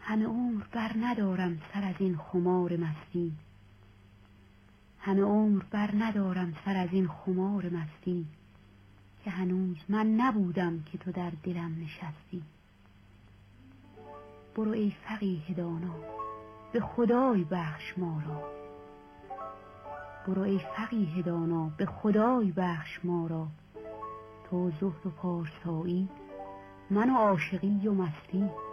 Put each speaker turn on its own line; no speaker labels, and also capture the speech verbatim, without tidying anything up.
همه عمر بر ندارم سر از این خمار مستی، همه عمر بر ندارم سر از این خمار مستی، که هنوز من نبودم که تو در دلم نشستی. برو ای فقیه دانا به خدای بخش ما را، برو ای فقیه دانا به خدای بخش ما را. تو زهد و پارسایی، من و عاشقی و مستی.